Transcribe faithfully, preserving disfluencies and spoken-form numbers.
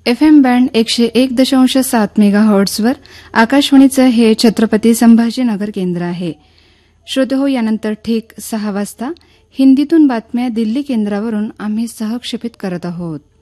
F M band एकशे एक दशांश सात मेगा हर्ट्झवर आकाशवाणीचं हे छत्रपती संभाजीनगर केंद्र आहे. श्रोते हो, यानंतर ठीक सहा वाजता हिंदीतून बातम्या दिल्ली केंद्रावरून आम्ही सहक्षेपित करत आहोत.